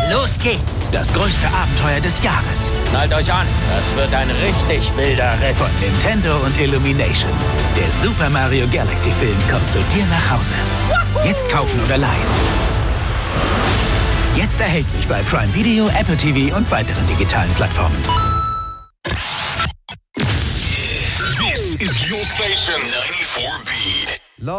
Los geht's. Das größte Abenteuer des Jahres. Schnallt euch an, das wird ein richtig wilder Ritt. Von Nintendo und Illumination. Der Super Mario Galaxy Film kommt zu dir nach Hause. Jetzt kaufen oder leihen. Jetzt erhältlich bei Prime Video, Apple TV und weiteren digitalen Plattformen. This is your station 94B.